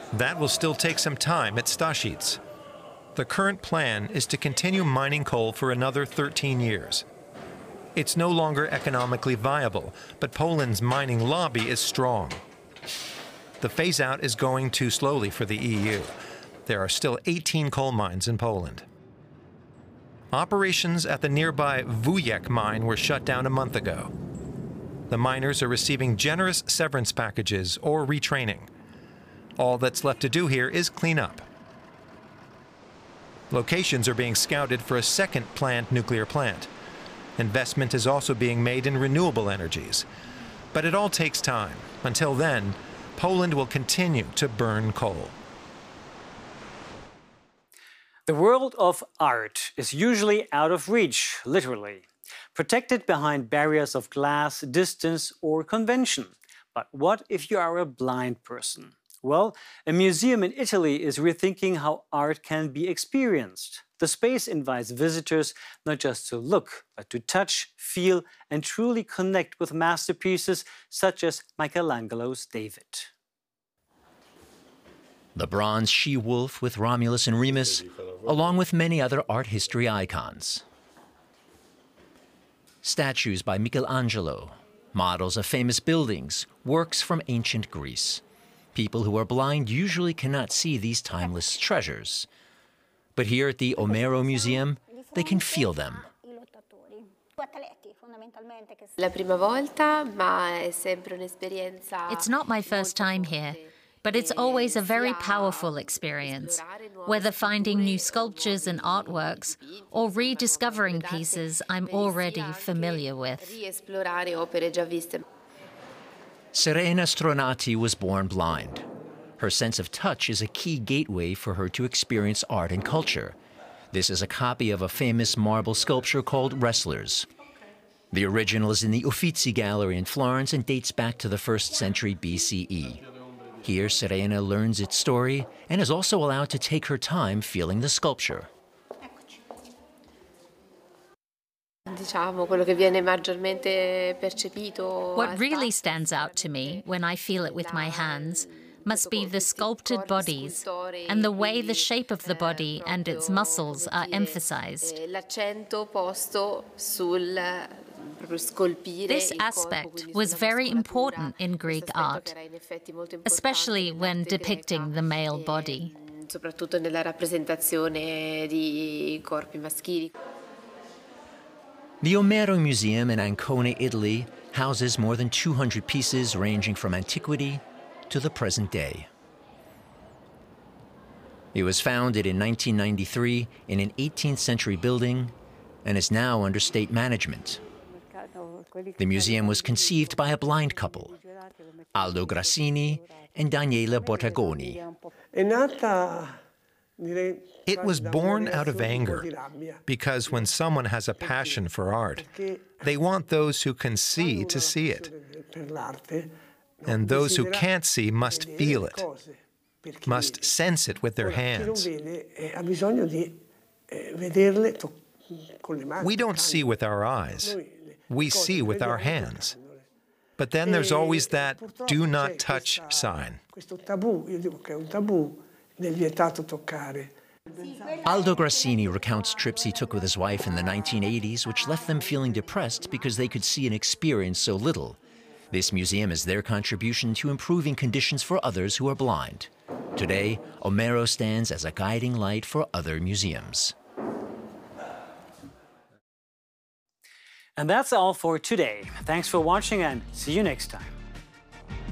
That will still take some time at Stashitz. The current plan is to continue mining coal for another 13 years. It's no longer economically viable, but Poland's mining lobby is strong. The phase-out is going too slowly for the EU. There are still 18 coal mines in Poland. Operations at the nearby Wujek mine were shut down a month ago. The miners are receiving generous severance packages or retraining. All that's left to do here is clean up. Locations are being scouted for a second planned nuclear plant. Investment is also being made in renewable energies. But it all takes time. Until then, Poland will continue to burn coal. The world of art is usually out of reach, literally, protected behind barriers of glass, distance, or convention. But what if you are a blind person? Well, a museum in Italy is rethinking how art can be experienced. The space invites visitors not just to look, but to touch, feel, and truly connect with masterpieces such as Michelangelo's David. The bronze she-wolf with Romulus and Remus, along with many other art history icons. Statues by Michelangelo, models of famous buildings, works from ancient Greece. People who are blind usually cannot see these timeless treasures. But here at the Omero Museum, they can feel them. It's not my first time here, but it's always a very powerful experience, whether finding new sculptures and artworks or rediscovering pieces I'm already familiar with. Serena Stronati was born blind. Her sense of touch is a key gateway for her to experience art and culture. This is a copy of a famous marble sculpture called Wrestlers. The original is in the Uffizi Gallery in Florence and dates back to the 1st century BCE. Here, Serena learns its story and is also allowed to take her time feeling the sculpture. What really stands out to me when I feel it with my hands must be the sculpted bodies and the way the shape of the body and its muscles are emphasized. This aspect was very important in Greek art, especially when depicting the male body. The Omero Museum in Ancona, Italy, houses more than 200 pieces ranging from antiquity to the present day. It was founded in 1993 in an 18th century building and is now under state management. The museum was conceived by a blind couple, Aldo Grassini and Daniela Bottagoni. It was born out of anger, because when someone has a passion for art, they want those who can see to see it. And those who can't see must feel it, must sense it with their hands. We don't see with our eyes, we see with our hands. But then there's always that "do not touch" sign. Aldo Grassini recounts trips he took with his wife in the 1980s, which left them feeling depressed because they could see and experience so little. This museum is their contribution to improving conditions for others who are blind. Today, Omero stands as a guiding light for other museums. And that's all for today. Thanks for watching and see you next time.